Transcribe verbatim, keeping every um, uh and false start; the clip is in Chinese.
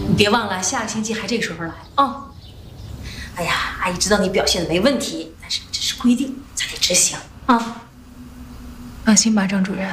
你别忘了下个星期还这个时候来啊。哦、哎呀，阿姨知道你表现的没问题，但是这是规定，咱得执行啊。 放心吧，张主任，